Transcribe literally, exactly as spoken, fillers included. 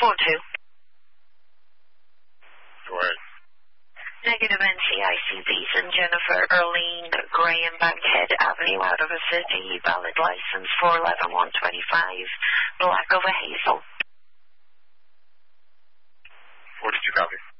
four two. Go ahead. Negative N C I C Beeson, Jennifer Earlene Graham, Bankhead Avenue, out of a city, valid license four eleven one twenty-five, black over hazel. forty-two copy.